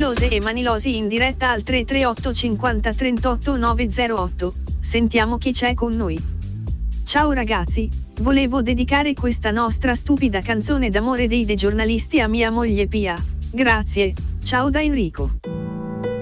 Manilose e Manilosi in diretta al 338 50 38 908. Sentiamo chi c'è con noi. Ciao ragazzi, volevo dedicare questa nostra stupida canzone d'amore dei giornalisti a mia moglie Pia. Grazie, ciao da Enrico.